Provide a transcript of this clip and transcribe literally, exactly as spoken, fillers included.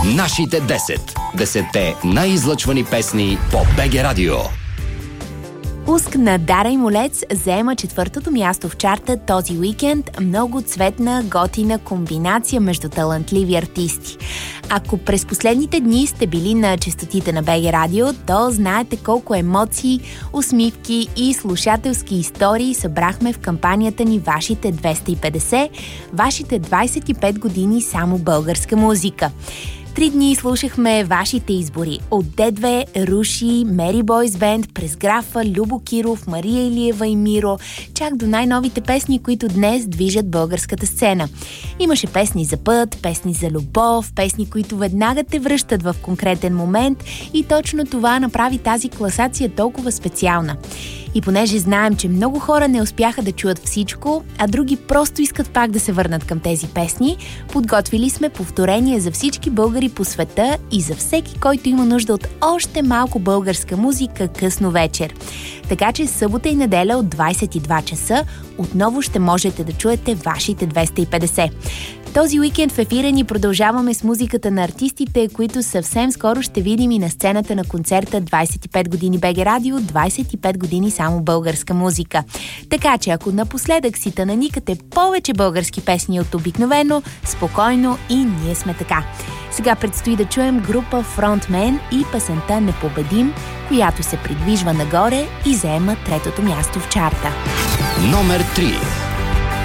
Нашите десет. Десетте най-излъчвани песни по БГ Радио. Уск на Дара и Молец заема четвъртото място в чарта този уикенд. Много цветна, готина комбинация между талантливи артисти. Ако през последните дни сте били на честотите на БГ Радио, то знаете колко емоции, усмивки и слушателски истории събрахме в кампанията ни Вашите двеста и петдесет, Вашите двадесет и пет години само българска музика. Три дни слушахме вашите избори. От Д две, Руши, Мери Бойс Бенд, през Графа, Любо Киров, Мария Илиева и Миро, чак до най-новите песни, които днес движат българската сцена. Имаше песни за път, песни за любов, песни, които веднага те връщат в конкретен момент и точно това направи тази класация толкова специална. И понеже знаем, че много хора не успяха да чуят всичко, а други просто искат пак да се върнат към тези песни, подготвили сме повторение за всички българи по света и за всеки, който има нужда от още малко българска музика късно вечер. Така че събота и неделя от двадесет и два часа отново ще можете да чуете вашите двеста и петдесет. Този уикенд в ефира ни продължаваме с музиката на артистите, които съвсем скоро ще видим и на сцената на концерта двадесет и пет години БГ Радио, двадесет и пет години само българска музика. Така че ако напоследък си наникате повече български песни от обикновено, спокойно и ние сме така. Сега предстои да чуем група Frontman и песента "Непобедим", която се придвижва нагоре и заема третото място в чарта. Номер три.